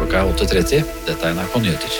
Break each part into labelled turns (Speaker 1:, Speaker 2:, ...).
Speaker 1: Klokka 8:30. Dette NRK Nyheter.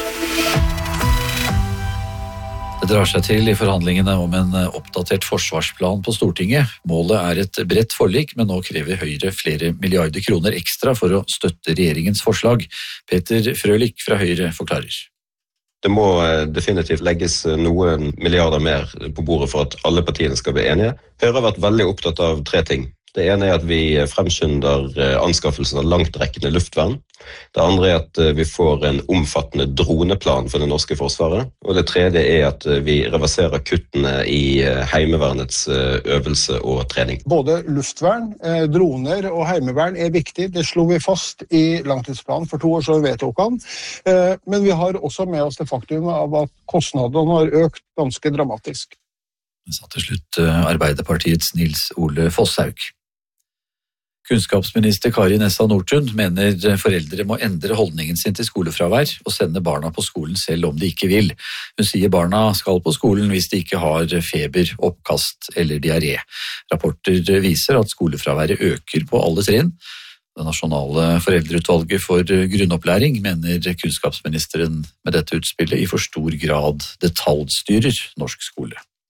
Speaker 1: Det drar seg til i forhandlingene om en oppdatert forsvarsplan på Stortinget. Målet et bredt forlik, men nå krever Høyre flere milliarder kroner ekstra for å støtte regjeringens forslag. Peter Frølich fra Høyre forklarer.
Speaker 2: Det må definitivt legges noen milliarder mer på bordet for at alle partiene skal bli enige. Høyre har vært veldig opptatt av 3 ting. Det ene at vi fremskynder anskaffelsen av langtrekkende luftvern. Det andre at vi får en omfattende droneplan for det norske forsvaret. Og det tredje at vi reverserer kuttene i Heimevernets øvelse og trening.
Speaker 3: Både luftvern, droner og heimevern viktig. Det slo vi fast i langtidsplanen for 2 år siden vedtok han. Men vi har også med oss det faktum av at kostnadene har økt ganske dramatisk.
Speaker 1: Det sa til slutt Arbeiderpartiets Nils Ole Fosshaug. Kunnskapsminister Kari Nessa Nordtun mener foreldre må endre holdningen sin til skolefravær og sende barna på skolen selv om de ikke vil. Hun sier barna skal på skolen hvis de ikke har feber, oppkast eller diaré. Rapporter viser at skolefraværet øker på alle trinn. Det nasjonale foreldreutvalget for grunnopplæring mener kunnskapsministeren med dette utspillet i for stor grad detaljstyrer norsk skole.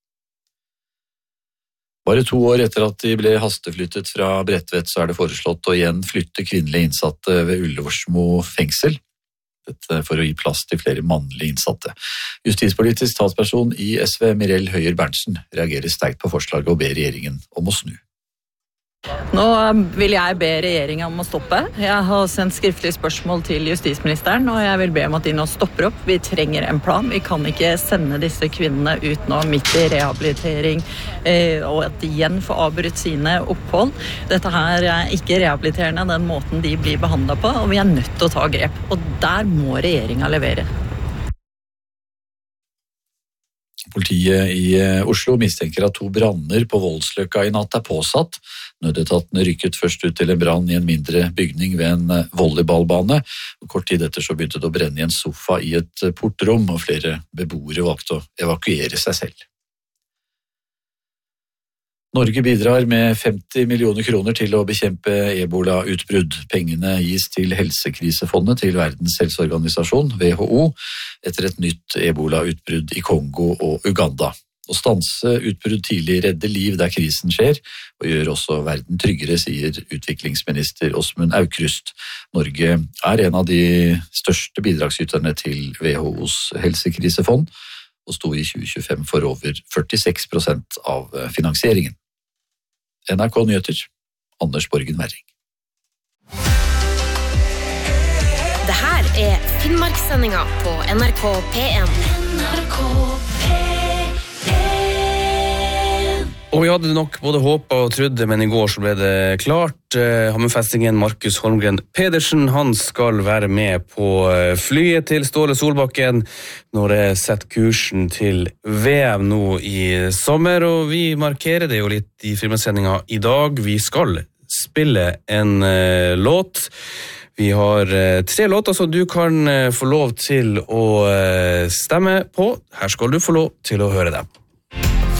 Speaker 1: Bare 2 år etter at de ble hasteflyttet fra Bredtvet, så det foreslått å igjen flytte kvinnelige innsatte ved Ullersmo fengsel. Dette for å gi plass til flere mannlige innsatte. Justispolitisk talsperson i SV, Mirel Høyer-Berntsen, reagerer sterkt på forslaget og ber regjeringen om å snu.
Speaker 4: Nå vil jeg be regjeringen om å stoppe. Jeg har sendt skriftlig spørsmål til justisministeren, og jeg vil be om at de nå stopper opp. Vi trenger en plan. Vi kan ikke sende disse kvinnene ut nå midt i rehabilitering, og at de igjen får avbrutt sine opphold. Dette her ikke rehabiliterende, den måten de blir behandlet på, og vi nødt til å ta grep. Og der må regjeringen levere.
Speaker 1: Politiet i Oslo mistenker at 2 branner på Voldsløkka i natt påsatt. Nødetatene rykket først ut til en brann i en mindre bygning ved en volleyballbane. Kort tid etter så begynte det å brenne i en sofa i et portrom, og flere beboere valgte å evakuere seg selv. Norge bidrar med 50 millioner kroner til å bekjempe ebola-utbrudd. Pengene gis til Helsekrisefondet til Verdens helseorganisasjon, WHO, etter et nytt ebola-utbrudd i Kongo og Uganda. Å stanse utbrudd tidlig redder liv der krisen skjer, og gjør også verden tryggere, sier utviklingsminister Åsmund Aukrust. Norge en av de største bidragsyterne til WHOs helsekrisefond, og sto i 2025 for over 46% av finansieringen. NRK Nyheter, Anders Borgen Werring.
Speaker 5: Det her Finnmarkssendingen på NRK P1. NRK P1.
Speaker 6: Og vi hadde nok både håpet og trodde, men i går så ble det klart. Hammerfestingen Markus Holmgren Pedersen, han skal være med på flyet til Ståle Solbakken når det setter kursen til VM nå i sommer, og vi markerer det jo litt i filmsendingen i dag. Vi skal spille en låt. Vi har 3 låter som du kan få lov til å stemme på. Her skal du få lov til å høre dem.